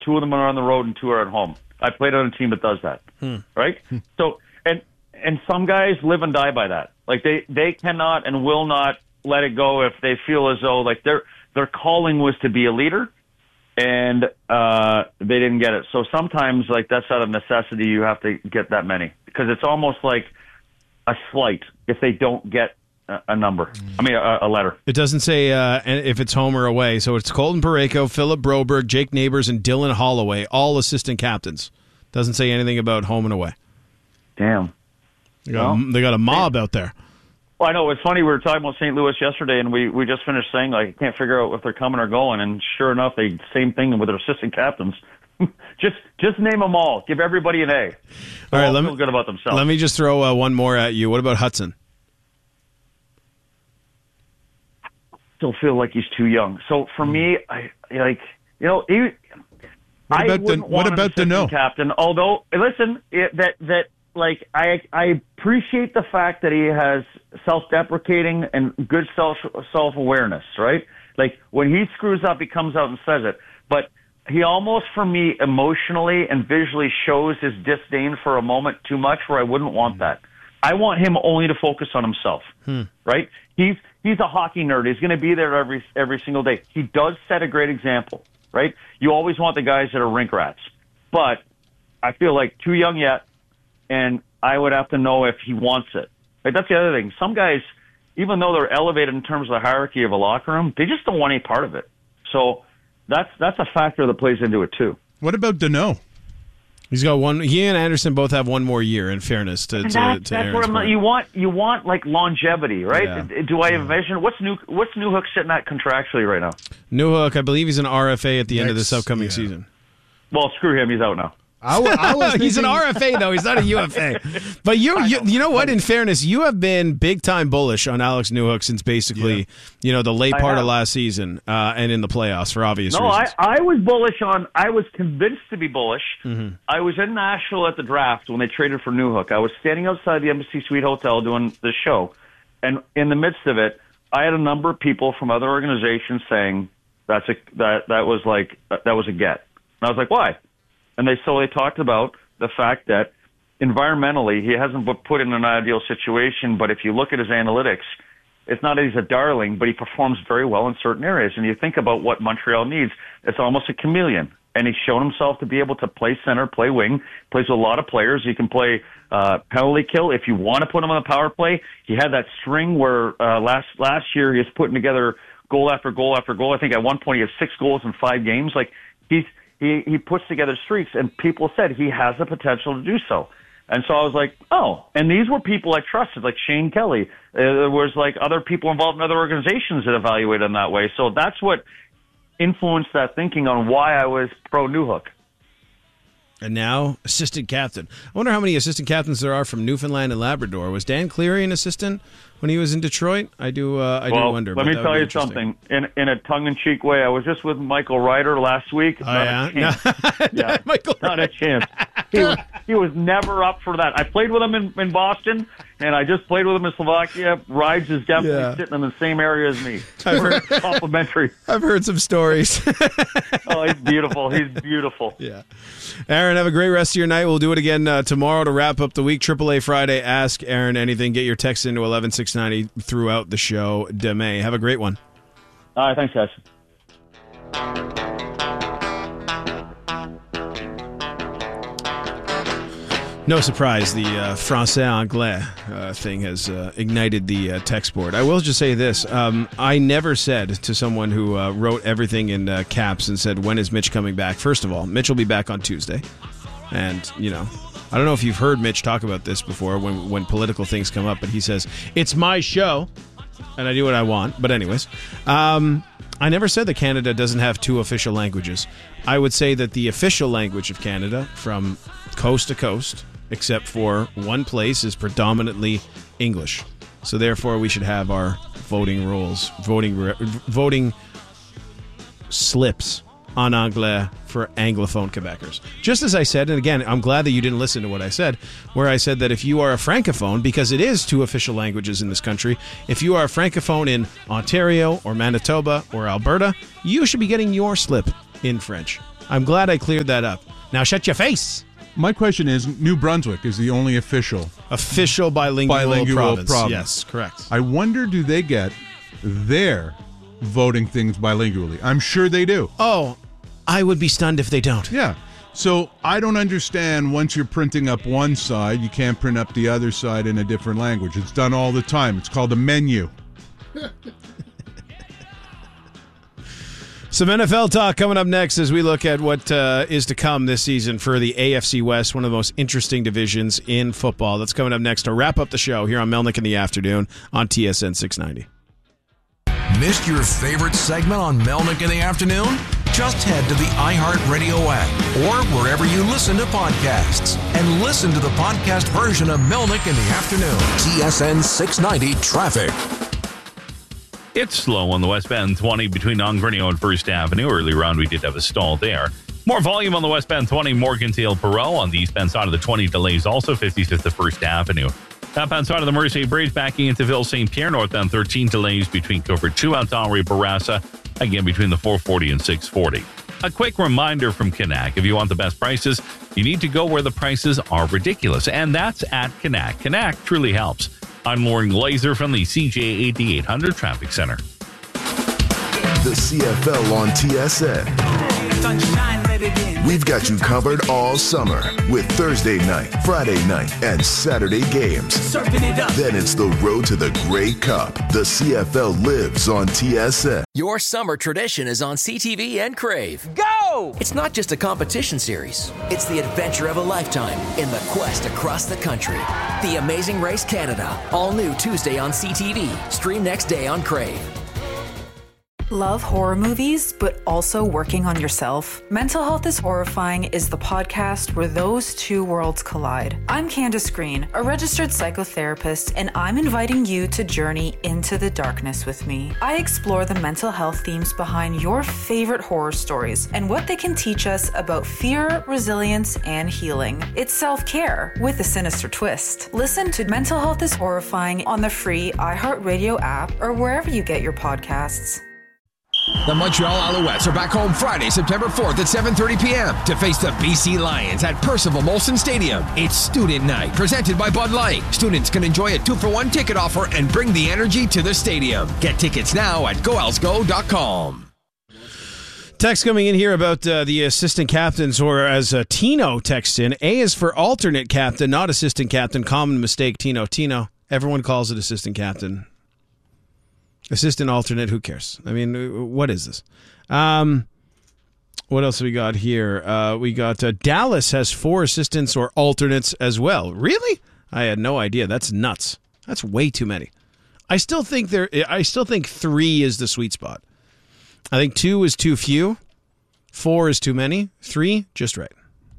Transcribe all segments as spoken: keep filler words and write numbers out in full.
two of them are on the road and two are at home. I played on a team that does that, hmm. right? Hmm. So, and and some guys live and die by that. Like they, they cannot and will not let it go if they feel as though like their their calling was to be a leader, and uh, they didn't get it. So sometimes like that's out of necessity. You have to get that many because it's almost like a slight if they don't get a, a number. I mean, a, a letter. It doesn't say uh, if it's home or away. So it's Colton Parayko, Philip Broberg, Jake Neighbors, and Dylan Holloway, all assistant captains. Doesn't say anything about home and away. Damn. They got, well, a, they got a mob out there. Well, I know. It's funny. We were talking about Saint Louis yesterday, and we, we just finished saying, like, I can't figure out if they're coming or going. And sure enough, they same thing with their assistant captains. just just name them all. Give everybody an A. They'll all right, all let feel me, good about themselves. Let me just throw uh, one more at you. What about Hudson? Still feel like he's too young. So for mm. me, I like, you know, he, what about the what about the no captain? Although, listen, it, that that like I I appreciate the fact that he has self-deprecating and good self self-awareness, right? Like when he screws up, he comes out and says it. But he almost, for me, emotionally and visually shows his disdain for a moment too much. Where I wouldn't want that. I want him only to focus on himself, hmm. right? He's he's a hockey nerd. He's going to be there every every single day. He does set a great example, right? You always want the guys that are rink rats, but I feel like too young yet, and I would have to know if he wants it. Like that's the other thing. Some guys, even though they're elevated in terms of the hierarchy of a locker room, they just don't want any part of it. So that's that's a factor that plays into it too. What about Danault? He's got one. He and Anderson both have one more year. In fairness to, to, that, to that's what I'm, you want. You want like longevity, right? Yeah. Do I envision what's new? What's Newhook sitting at contractually right now? Newhook, I believe he's an R F A at the Next, end of this upcoming yeah. season. Well, screw him. He's out now. I w- I was he's thinking... an R F A though. He's not a U F A. But you, you, you know what? In fairness, you have been big time bullish on Alex Newhook since basically, yeah. you know, the late part of last season uh, and in the playoffs for obvious no, reasons. No, I, I was bullish on. I was convinced to be bullish. Mm-hmm. I was in Nashville at the draft when they traded for Newhook. I was standing outside the Embassy Suite Hotel doing the show, and in the midst of it, I had a number of people from other organizations saying that's a that that was like that was a get. And I was like, why? And they so they talked about the fact that environmentally he hasn't been put in an ideal situation, but if you look at his analytics, it's not that he's a darling, but he performs very well in certain areas. And you think about what Montreal needs, it's almost a chameleon. And he's shown himself to be able to play center, play wing, plays with a lot of players. He can play uh, penalty kill. If you want to put him on the power play, he had that string where uh, last last year he was putting together goal after goal after goal. I think at one point he had six goals in five games. Like he's He he puts together streaks, and people said he has the potential to do so. And so I was like, oh. And these were people I trusted, like Shane Kelly. Uh, there was like other people involved in other organizations that evaluated him that way. So that's what influenced that thinking on why I was pro Newhook. And now, assistant captain. I wonder how many assistant captains there are from Newfoundland and Labrador. Was Dan Cleary an assistant when he was in Detroit? I do uh, I well, do wonder. Let me tell you something. In in a tongue-in-cheek way, I was just with Michael Ryder last week. Oh, not yeah? A chance. yeah. Michael Not a chance. He was, he was never up for that. I played with him in, in Boston, and I just played with him in Slovakia. Rides is definitely Yeah. sitting in the same area as me. I've heard, complimentary. I've heard some stories. Oh, he's beautiful. He's beautiful. Yeah. Aaron, have a great rest of your night. We'll do it again uh, tomorrow to wrap up the week. triple A Friday. Ask Aaron anything. Get your text into eleven six ninety throughout the show. Deme. Have a great one. All right. Thanks, guys. No surprise, the uh, Français Anglais uh, thing has uh, ignited the uh, text board. I will just say this. Um, I never said to someone who uh, wrote everything in uh, caps and said, when is Mitch coming back? First of all, Mitch will be back on Tuesday. And, you know, I don't know if you've heard Mitch talk about this before when, when political things come up, but he says, it's my show, and I do what I want. But anyways, um, I never said that Canada doesn't have two official languages. I would say that the official language of Canada from coast to coast, except for one place, is predominantly English. So therefore, we should have our voting rules, voting voting slips en anglais for Anglophone Quebecers. Just as I said, and again, I'm glad that you didn't listen to what I said, where I said that if you are a Francophone, because it is two official languages in this country, if you are a Francophone in Ontario or Manitoba or Alberta, you should be getting your slip in French. I'm glad I cleared that up. Now shut your face. My question is, New Brunswick is the only official official bilingual, bilingual province. province. Yes, correct. I wonder, do they get their voting things bilingually? I'm sure they do. Oh, I would be stunned if they don't. Yeah. So I don't understand, once you're printing up one side, you can't print up the other side in a different language. It's done all the time. It's called a menu. Some N F L talk coming up next as we look at what uh, is to come this season for the A F C West, one of the most interesting divisions in football. That's coming up next to wrap up the show here on Melnick in the Afternoon on T S N six ninety. Missed your favorite segment on Melnick in the Afternoon? Just head to the iHeartRadio app or wherever you listen to podcasts and listen to the podcast version of Melnick in the Afternoon. T S N six ninety Traffic. It's slow on the westbound twenty between Ongrinio and First Avenue. Earlier on, we did have a stall there. More volume on the westbound twenty, Morgantail-Perot. On the eastbound side of the twenty, delays also fifty-fifth to First Avenue. Southbound side of the Mercier Bridge backing into Ville Saint Pierre. Northbound thirteen, delays between Cover two out to Henri Bourassa. Again, between the four forty and six forty. A quick reminder from Canac. If you want the best prices, you need to go where the prices are ridiculous. And that's at Canac. Canac truly helps. I'm Lauren Glazer from the C J A D eight hundred Traffic Center. The C F L on T S N. We've got you covered all summer with Thursday night, Friday night, and Saturday games. Then it's the road to the Grey Cup. The C F L lives on T S N. Your summer tradition is on C T V and Crave. Go! It's not just a competition series. It's the adventure of a lifetime in the quest across the country. The Amazing Race Canada. All new Tuesday on C T V. Stream next day on Crave. Love horror movies, but also working on yourself? Mental Health is Horrifying is the podcast where those two worlds collide. I'm Candace Green, a registered psychotherapist, and I'm inviting you to journey into the darkness with me. I explore the mental health themes behind your favorite horror stories and what they can teach us about fear, resilience, and healing. It's self-care with a sinister twist. Listen to Mental Health is Horrifying on the free iHeartRadio app or wherever you get your podcasts. The Montreal Alouettes are back home Friday, September fourth at seven thirty p.m. to face the B C Lions at Percival Molson Stadium. It's Student Night, presented by Bud Light. Students can enjoy a two-for-one ticket offer and bring the energy to the stadium. Get tickets now at go owls go dot com. Text coming in here about uh, the assistant captains, or as uh, Tino texts in, A is for alternate captain, not assistant captain. Common mistake, Tino. Tino, everyone calls it assistant captain. Assistant, alternate, who cares? I mean, what is this? Um, what else have we got here? Uh, we got uh, Dallas has four assistants or alternates as well. Really? I had no idea. That's nuts. That's way too many. I still think there. I still think three is the sweet spot. I think two is too few. Four is too many. Three, just right.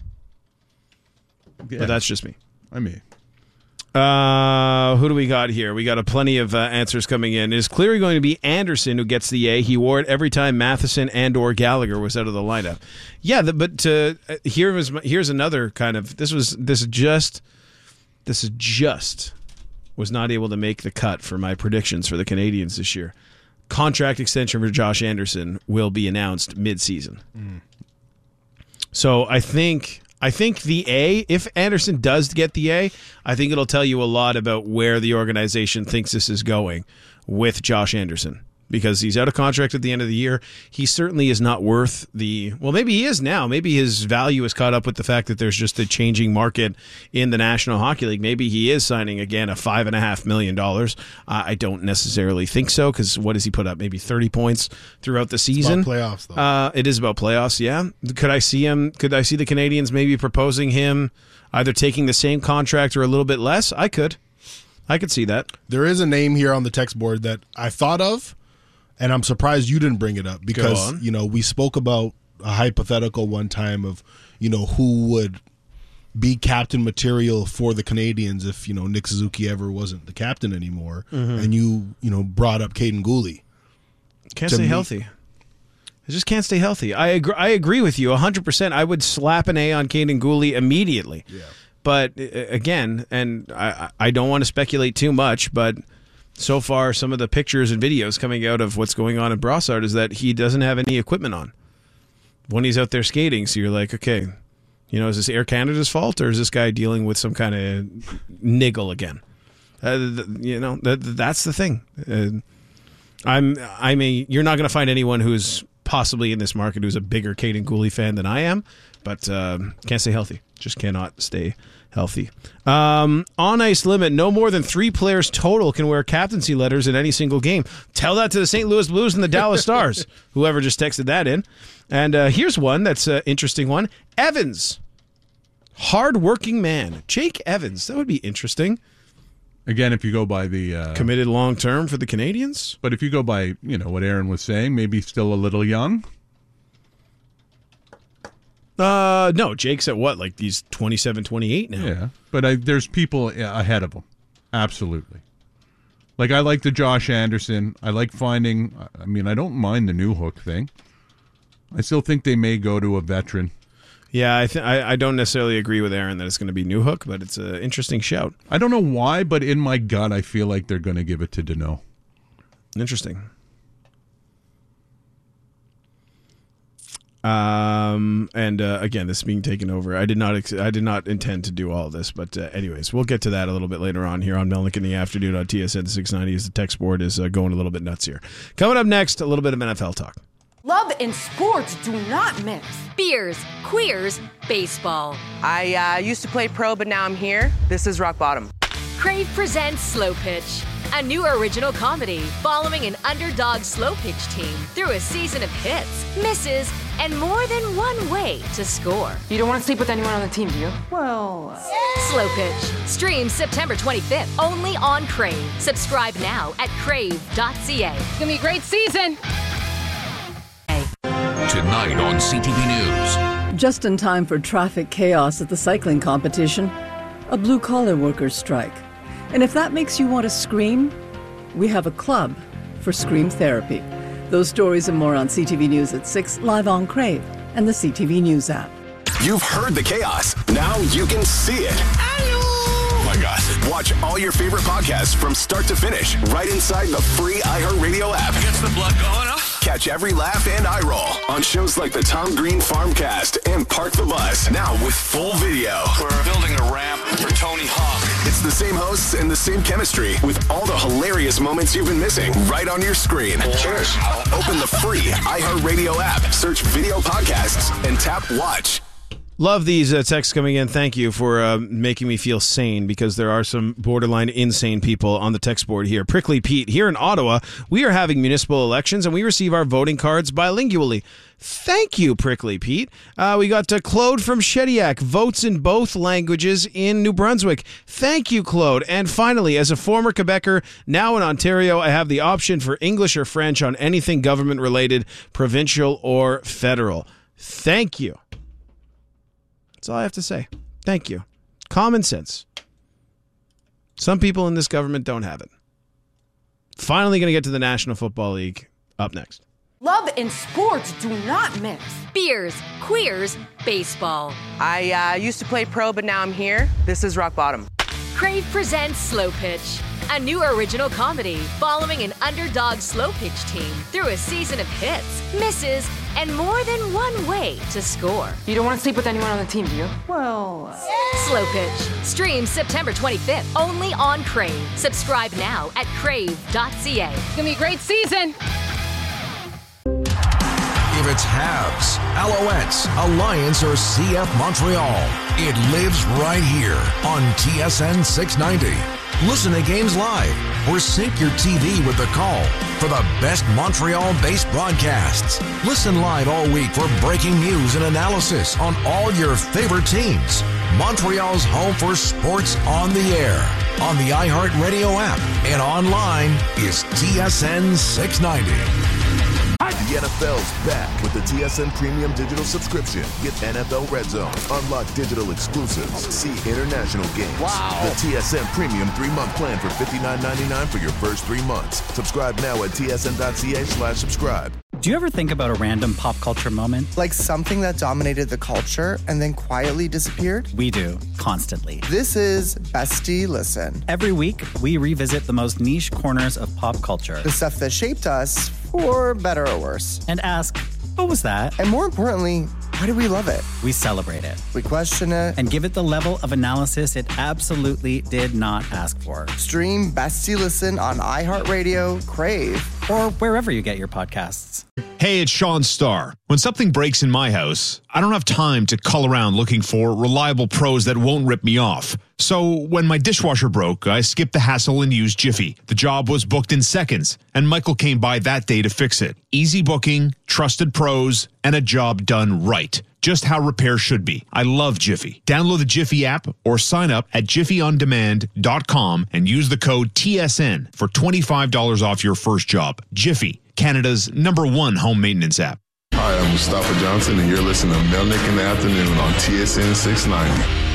Yeah. But that's just me. I mean. Uh, who do we got here? We got a plenty of uh, answers coming in. It is clearly going to be Anderson who gets the A. He wore it every time Matheson and or Gallagher was out of the lineup. Yeah, the, but uh, here was here's another kind of this was this just this is just was not able to make the cut for my predictions for the Canadians this year. Contract extension for Josh Anderson will be announced mid-season. Mm. So I think. I think the A, if Anderson does get the A, I think it'll tell you a lot about where the organization thinks this is going with Josh Anderson. Because he's out of contract at the end of the year. He certainly is not worth the... Well, maybe he is now. Maybe his value is caught up with the fact that there's just a changing market in the National Hockey League. Maybe he is signing, again, a five point five million dollars. Uh, I don't necessarily think so, because what does he put up? Maybe thirty points throughout the season? It's about playoffs, though. Uh, it is about playoffs, yeah. Could I see him? Could I see the Canadians maybe proposing him either taking the same contract or a little bit less? I could. I could see that. There is a name here on the text board that I thought of, and I'm surprised you didn't bring it up because, you know, we spoke about a hypothetical one time of, you know, who would be captain material for the Canadians if, you know, Nick Suzuki ever wasn't the captain anymore. Mm-hmm. And you, you know, brought up Caden Gooley. Can't stay me. healthy. I just can't stay healthy. I agree, I agree with you one hundred percent. I would slap an A on Caden Gooley immediately. Yeah. But, again, and I, I don't want to speculate too much, but... So far, some of the pictures and videos coming out of what's going on in Brossard is that he doesn't have any equipment on. when he's out there skating. So you're like, okay, you know, is this Air Canada's fault, or is this guy dealing with some kind of niggle again? Uh, th- you know, that that's the thing. Uh, I'm, I mean, you're not going to find anyone who's possibly in this market who's a bigger Caden Gooley fan than I am, but uh, can't stay healthy. Just cannot stay healthy. Um, on ice limit, no more than three players total can wear captaincy letters in any single game. Tell that to the Saint Louis Blues and the Dallas Stars, whoever just texted that in. And uh, here's one that's an interesting one. Evans, hard-working man. Jake Evans, that would be interesting. Again, if you go by the... Uh, Committed long-term for the Canadians? But if you go by, you know, what Aaron was saying, maybe still a little young. Uh, no, Jake's at what, like he's twenty-seven, twenty-eight now? Yeah, but I, there's people ahead of him. Absolutely. Like, I like the Josh Anderson. I like finding... I mean, I don't mind the Newhook thing. I still think they may go to a veteran. Yeah, I, th- I I don't necessarily agree with Aaron that it's going to be Newhook, but it's an interesting shout. I don't know why, but in my gut, I feel like they're going to give it to Deneau. Interesting. Um, and uh, again, this is being taken over. I did not ex- I did not intend to do all of this, but uh, anyways, we'll get to that a little bit later on here on Melnick in the Afternoon on T S N six ninety as the text board is uh, going a little bit nuts here. Coming up next, a little bit of N F L talk. Love and sports do not mix. Beers, queers, baseball. I uh, used to play pro, but now I'm here. This is rock bottom. Crave presents Slow Pitch, a new original comedy following an underdog slow pitch team through a season of hits, misses, and more than one way to score. You don't want to sleep with anyone on the team, do you? Well... Slow Pitch. Streams September twenty-fifth, only on Crave. Subscribe now at crave dot c a. It's going to be a great season. Tonight on C T V News. Just in time for traffic chaos at the cycling competition, a blue-collar workers' strike. And if that makes you want to scream, we have a club for scream therapy. Those stories and more on C T V News at six, live on Crave and the C T V News app. You've heard the chaos. Now you can see it. Oh my God. Watch all your favorite podcasts from start to finish right inside the free iHeartRadio app. Gets the blood going, huh? Catch every laugh and eye roll on shows like the Tom Green Farmcast and Park the Bus, now with full video. We're building a ramp for Tony Hawk. It's the same hosts and the same chemistry with all the hilarious moments you've been missing right on your screen. Cheers. Open the free iHeartRadio app, search video podcasts, and tap watch. Love these uh, texts coming in. Thank you for uh, making me feel sane, because there are some borderline insane people on the text board here. Prickly Pete, here in Ottawa, we are having municipal elections and we receive our voting cards bilingually. Thank you, Prickly Pete. Uh, we got uh, Claude from Shediac, votes in both languages in New Brunswick. Thank you, Claude. And finally, as a former Quebecer, now in Ontario, I have the option for English or French on anything government-related, provincial or federal. Thank you. That's all I have to say. Thank you. Common sense. Some people in this government don't have it. Finally going to get to the National Football League up next. Love and sports do not mix. Beers, queers, baseball. I uh, used to play pro, but now I'm here. This is rock bottom. Crave presents Slow Pitch, a new original comedy following an underdog slow pitch team through a season of hits, misses, and more than one way to score. You don't want to sleep with anyone on the team, do you? Well... Slow Pitch. Streams September twenty-fifth, only on Crave. Subscribe now at crave dot c a. It's going to be a great season. If it's Habs, Alouettes, Alliance, or C F Montreal, it lives right here on T S N six ninety. Listen to games live or sync your T V with the call for the best Montreal-based broadcasts. Listen live all week for breaking news and analysis on all your favorite teams. Montreal's home for sports on the air, on the iHeartRadio app, and online is T S N six ninety. The N F L's back with the T S N Premium Digital Subscription. Get N F L Red Zone, unlock digital exclusives, see international games. Wow. The T S N Premium three-month plan for fifty-nine ninety-nine for your first three months. Subscribe now at T S N dot C A slash subscribe. Do you ever think about a random pop culture moment? Like something that dominated the culture and then quietly disappeared? We do, constantly. This is Bestie Listen. Every week, we revisit the most niche corners of pop culture. The stuff that shaped us, for better or worse. And ask, What was that? And more importantly, why do we love it? We celebrate it. We question it. And give it the level of analysis it absolutely did not ask for. Stream Best You Listen on iHeartRadio, Crave, or wherever you get your podcasts. Hey, it's Sean Starr. When something breaks in my house, I don't have time to cull around looking for reliable pros that won't rip me off. So when my dishwasher broke, I skipped the hassle and used Jiffy. The job was booked in seconds, and Michael came by that day to fix it. Easy booking, trusted pros, and a job done right. Just how repair should be. I love Jiffy. Download the Jiffy app or sign up at jiffy on demand dot com and use the code T S N for twenty-five dollars off your first job. Jiffy, Canada's number one home maintenance app. Hi, I'm Mustafa Johnson, and you're listening to Melnick in the Afternoon on T S N six ninety.